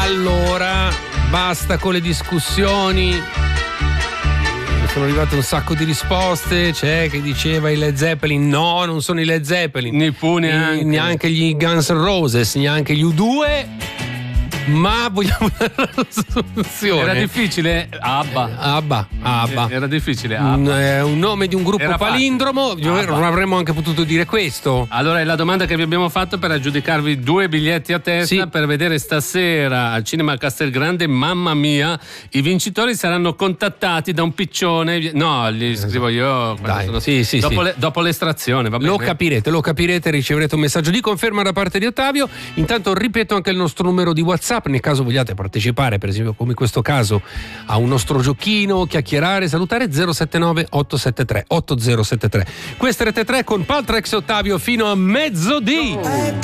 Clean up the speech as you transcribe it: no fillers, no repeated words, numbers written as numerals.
Allora, basta con le discussioni. Sono arrivate un sacco di risposte. C'è chi diceva i Led Zeppelin. No, non sono i Led Zeppelin. Neanche gli Guns N' Roses, neanche gli U2. Ma vogliamo dare la soluzione. Era difficile? Abba. Era difficile? Abba. È un nome di un gruppo Era palindromo. Non avremmo anche potuto dire questo. Allora è la domanda che vi abbiamo fatto per aggiudicarvi 2 biglietti a testa per vedere stasera al Cinema Castelgrande Mamma Mia. I vincitori saranno contattati da un piccione. No, li scrivo io. Dai, dopo l'estrazione, va bene? Lo capirete, riceverete un messaggio di conferma da parte di Ottavio. Intanto ripeto anche il nostro numero di WhatsApp nel caso vogliate partecipare, per esempio come in questo caso, a un nostro giochino, chiacchierare, salutare. 079 873 8073. Questa è Rete 3 con Paltrax e Ottavio fino a mezzodì.